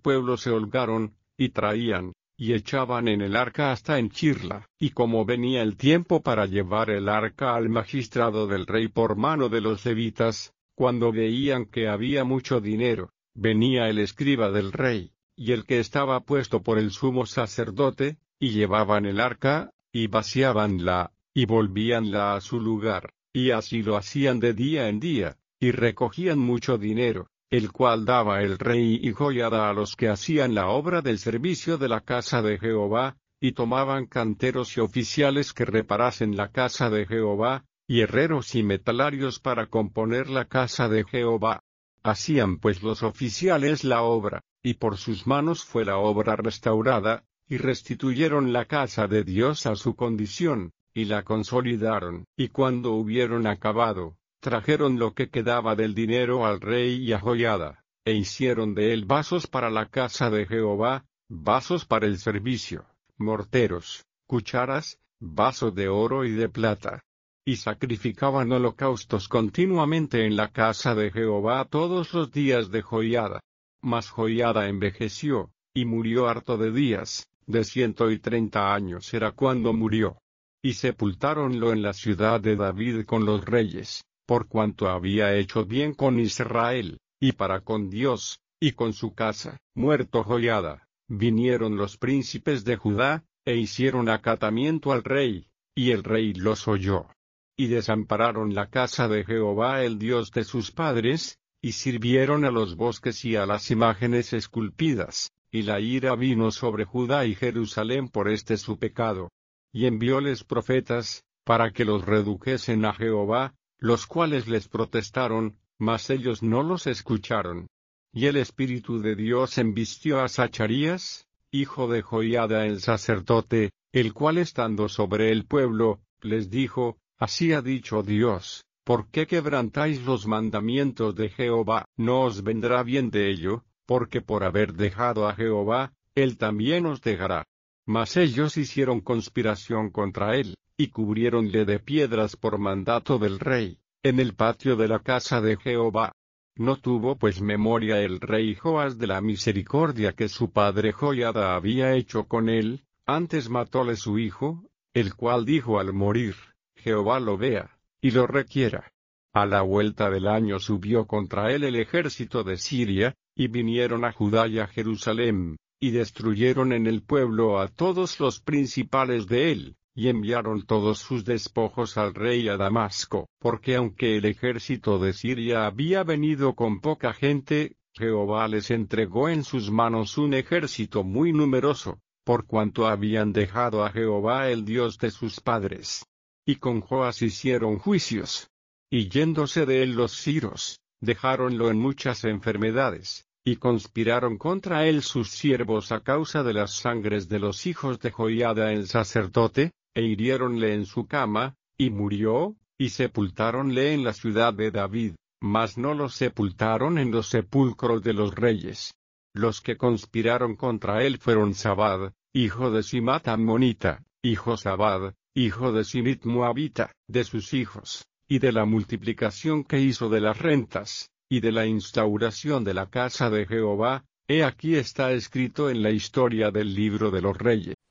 pueblo se holgaron, y traían, y echaban en el arca hasta en Chirla. Y como venía el tiempo para llevar el arca al magistrado del rey por mano de los levitas, cuando veían que había mucho dinero, venía el escriba del rey, y el que estaba puesto por el sumo sacerdote, y llevaban el arca, y vaciábanla, y volvíanla a su lugar, y así lo hacían de día en día, y recogían mucho dinero, el cual daba el rey y Joiada a los que hacían la obra del servicio de la casa de Jehová, y tomaban canteros y oficiales que reparasen la casa de Jehová, y herreros y metalarios para componer la casa de Jehová. Hacían pues los oficiales la obra, y por sus manos fue la obra restaurada, y restituyeron la casa de Dios a su condición, y la consolidaron. Y cuando hubieron acabado, trajeron lo que quedaba del dinero al rey y a Joiada, e hicieron de él vasos para la casa de Jehová, vasos para el servicio, morteros, cucharas, vasos de oro y de plata. Y sacrificaban holocaustos continuamente en la casa de Jehová todos los días de Joiada. Mas Joiada envejeció, y murió harto de días, de 130 años era cuando murió. Y sepultáronlo en la ciudad de David con los reyes, por cuanto había hecho bien con Israel, y para con Dios, y con su casa. Muerto Joiada, vinieron los príncipes de Judá, e hicieron acatamiento al rey, y el rey los oyó. Y desampararon la casa de Jehová el Dios de sus padres, y sirvieron a los bosques y a las imágenes esculpidas, y la ira vino sobre Judá y Jerusalén por este su pecado. Y envióles profetas, para que los redujesen a Jehová, los cuales les protestaron, mas ellos no los escucharon. Y el Espíritu de Dios embistió a Zacarías, hijo de Joiada el sacerdote, el cual estando sobre el pueblo, les dijo: Así ha dicho Dios, ¿por qué quebrantáis los mandamientos de Jehová? No os vendrá bien de ello, porque por haber dejado a Jehová, él también os dejará. Mas ellos hicieron conspiración contra él, y cubriéronle de piedras por mandato del rey, en el patio de la casa de Jehová. No tuvo pues memoria el rey Joas de la misericordia que su padre Joiada había hecho con él, antes matóle su hijo, el cual dijo al morir: Jehová lo vea, y lo requiera. A la vuelta del año subió contra él el ejército de Siria, y vinieron a Judá y a Jerusalén, y destruyeron en el pueblo a todos los principales de él, y enviaron todos sus despojos al rey a Damasco, porque aunque el ejército de Siria había venido con poca gente, Jehová les entregó en sus manos un ejército muy numeroso, por cuanto habían dejado a Jehová el Dios de sus padres. Y con Joas hicieron juicios. Y yéndose de él los siros, dejáronlo en muchas enfermedades, y conspiraron contra él sus siervos a causa de las sangres de los hijos de Joiada el sacerdote, e hiriéronle en su cama, y murió, y sepultáronle en la ciudad de David, mas no lo sepultaron en los sepulcros de los reyes. Los que conspiraron contra él fueron Zabad, hijo de Simat ammonita, y Josabad, hijo de Simit moabita, de sus hijos, y de la multiplicación que hizo de las rentas, y de la instauración de la casa de Jehová. He aquí está escrito en la historia del libro de los reyes.